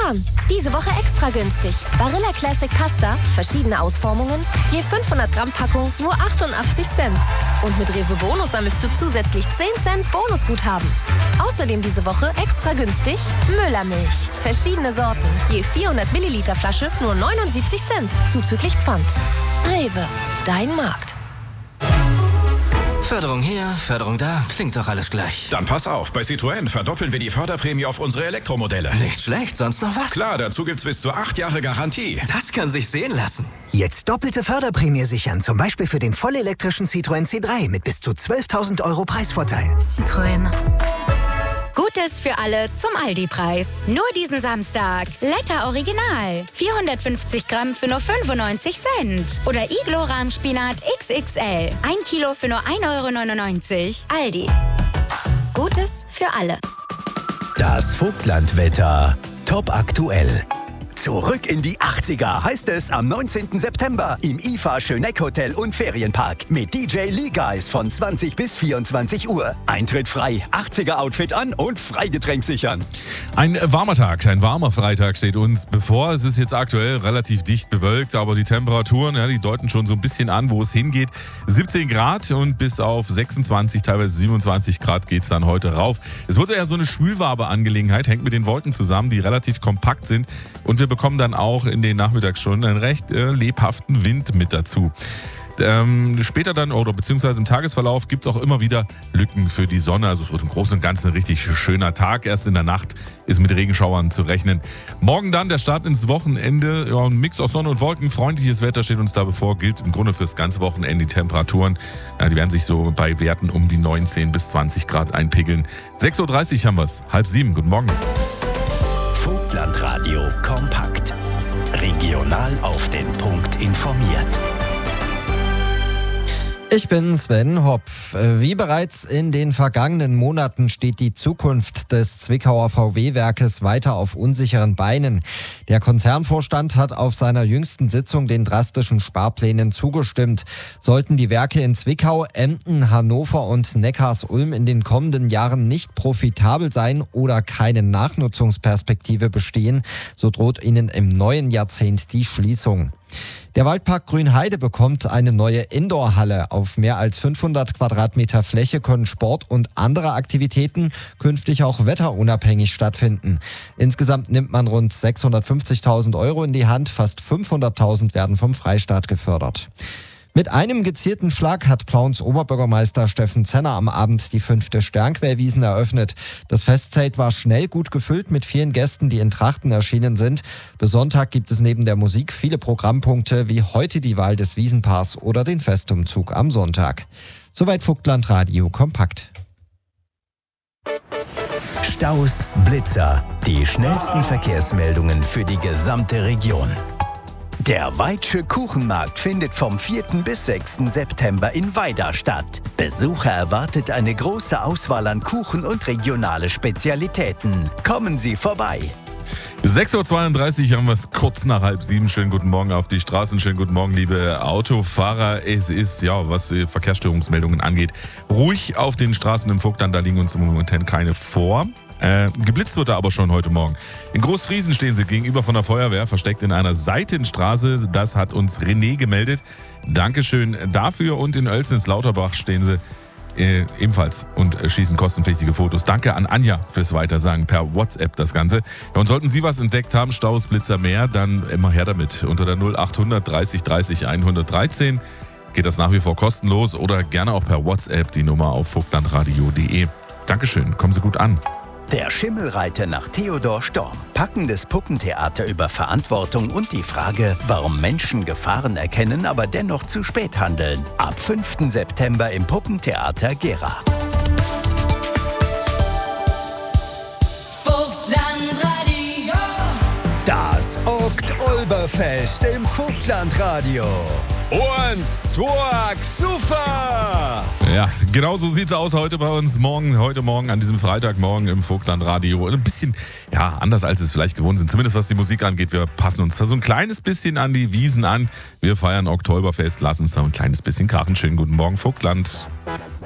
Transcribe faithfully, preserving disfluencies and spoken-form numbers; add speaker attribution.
Speaker 1: sparen. Diese Woche extra günstig. Barilla Classic Pasta, verschiedene Ausformungen, je fünfhundert Gramm Packung nur achtundachtzig Cent. Und mit Rewe Bonus sammelst du zusätzlich zehn Cent Bonusguthaben. Außerdem diese Woche extra günstig Müllermilch. Verschiedene Sorten, je vierhundert Milliliter Flasche nur neunundsiebzig Cent, zuzüglich Pfand. Rewe, dein Markt.
Speaker 2: Förderung hier, Förderung da, klingt doch alles gleich.
Speaker 3: Dann pass auf, bei Citroën verdoppeln wir die Förderprämie auf unsere Elektromodelle.
Speaker 2: Nicht schlecht, sonst noch was?
Speaker 3: Klar, dazu gibt's bis zu acht Jahre Garantie.
Speaker 2: Das kann sich sehen lassen.
Speaker 4: Jetzt doppelte Förderprämie sichern, zum Beispiel für den vollelektrischen Citroën C drei mit bis zu zwölftausend Euro Preisvorteil.
Speaker 5: Citroën. Gutes für alle zum Aldi-Preis. Nur diesen Samstag. Letter Original. vierhundertfünfzig Gramm für nur fünfundneunzig Cent. Oder Iglo Rahmspinat X X L. ein Kilo für nur ein Euro neunundneunzig. Aldi. Gutes für alle.
Speaker 6: Das Vogtlandwetter. Top aktuell. Zurück in die achtziger heißt es am neunzehnten September im I F A Schöneck Hotel und Ferienpark mit D J Lee Guys von zwanzig bis vierundzwanzig Uhr. Eintritt frei, achtziger Outfit an und Freigetränk sichern.
Speaker 7: Ein warmer Tag, ein warmer Freitag steht uns bevor. Es ist jetzt aktuell relativ dicht bewölkt, aber die Temperaturen, ja, die deuten schon so ein bisschen an, wo es hingeht. siebzehn Grad und bis auf sechsundzwanzig, teilweise siebenundzwanzig Grad geht es dann heute rauf. Es wird eher so eine schwülwarme Angelegenheit, hängt mit den Wolken zusammen, die relativ kompakt sind. Und wir bekommen dann auch in den Nachmittagsstunden einen recht äh, lebhaften Wind mit dazu. Ähm, später dann, oder beziehungsweise im Tagesverlauf, gibt es auch immer wieder Lücken für die Sonne. Also es wird im Großen und Ganzen ein richtig schöner Tag. Erst in der Nacht ist mit Regenschauern zu rechnen. Morgen dann der Start ins Wochenende. Ja, ein Mix aus Sonne und Wolken. Freundliches Wetter steht uns da bevor. Gilt im Grunde fürs ganze Wochenende. Die Temperaturen, ja, die werden sich so bei Werten um die neunzehn bis zwanzig Grad einpegeln. sechs Uhr dreißig haben wir es. Halb sieben. Guten Morgen.
Speaker 6: Vogtlandradio kompakt. Regional auf den Punkt informiert.
Speaker 8: Ich bin Sven Hopf. Wie bereits in den vergangenen Monaten steht die Zukunft des Zwickauer V W-Werkes weiter auf unsicheren Beinen. Der Konzernvorstand hat auf seiner jüngsten Sitzung den drastischen Sparplänen zugestimmt. Sollten die Werke in Zwickau, Emden, Hannover und Neckarsulm in den kommenden Jahren nicht profitabel sein oder keine Nachnutzungsperspektive bestehen, so droht ihnen im neuen Jahrzehnt die Schließung. Der Waldpark Grünheide bekommt eine neue Indoor-Halle. Auf mehr als fünfhundert Quadratmeter Fläche können Sport und andere Aktivitäten künftig auch wetterunabhängig stattfinden. Insgesamt nimmt man rund sechshundertfünfzigtausend Euro in die Hand, fast fünfhunderttausend werden vom Freistaat gefördert. Mit einem gezielten Schlag hat Plauens Oberbürgermeister Steffen Zenner am Abend die fünfte Sternquellwiesen eröffnet. Das Festzelt war schnell gut gefüllt mit vielen Gästen, die in Trachten erschienen sind. Bis Sonntag gibt es neben der Musik viele Programmpunkte, wie heute die Wahl des Wiesenpaars oder den Festumzug am Sonntag. Soweit Vogtlandradio kompakt.
Speaker 6: Staus, Blitzer, die schnellsten Verkehrsmeldungen für die gesamte Region. Der Weitsche Kuchenmarkt findet vom vierten bis sechsten September in Weida statt. Besucher erwartet eine große Auswahl an Kuchen und regionale Spezialitäten. Kommen Sie vorbei!
Speaker 7: sechs Uhr zweiunddreißig haben wir es kurz nach halb sieben. Schönen guten Morgen auf die Straßen. Schönen guten Morgen, liebe Autofahrer. Es ist, ja, was Verkehrsstörungsmeldungen angeht, ruhig auf den Straßen im Vogtland. Da liegen uns im Moment keine vor. Äh, geblitzt wird er aber schon heute Morgen. In Großfriesen stehen sie gegenüber von der Feuerwehr, versteckt in einer Seitenstraße. Das hat uns René gemeldet. Dankeschön dafür. Und in Oelsnitz-Lauterbach stehen sie äh, ebenfalls und äh, schießen kostenpflichtige Fotos. Danke an Anja fürs Weitersagen per WhatsApp das Ganze. Ja, und sollten Sie was entdeckt haben, Staus, Blitzer, mehr, dann immer her damit. Unter der null achthundert dreißig dreißig hundertdreizehn geht das nach wie vor kostenlos oder gerne auch per WhatsApp die Nummer auf vogtlandradio punkt de. Dankeschön, kommen Sie gut an.
Speaker 6: Der Schimmelreiter nach Theodor Storm. Packendes Puppentheater über Verantwortung und die Frage, warum Menschen Gefahren erkennen, aber dennoch zu spät handeln. Ab fünften September im Puppentheater Gera.
Speaker 9: Vogtlandradio.
Speaker 6: Das Oktoberfest im Vogtlandradio. Uns, zwei, super!
Speaker 7: Ja, genau so sieht's aus heute bei uns. Morgen, heute Morgen, an diesem Freitagmorgen im Vogtlandradio. Ein bisschen, ja, anders als es vielleicht gewohnt sind. Zumindest was die Musik angeht. Wir passen uns da so ein kleines bisschen an die Wiesen an. Wir feiern Oktoberfest, lassen uns da ein kleines bisschen krachen. Schönen guten Morgen, Vogtland.